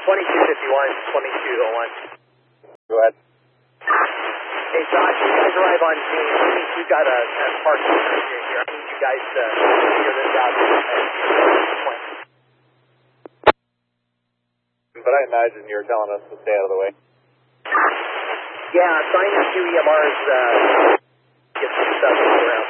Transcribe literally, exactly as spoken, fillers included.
twenty-two fifty-one, twenty-two oh one. Go ahead. Hey, Josh, you guys arrive on scene. We've got a, a parking area here. I need you guys to figure this out at this point. But I imagine you're telling us to stay out of the way. Yeah, sign the two E M Rs, uh, get some stuff around.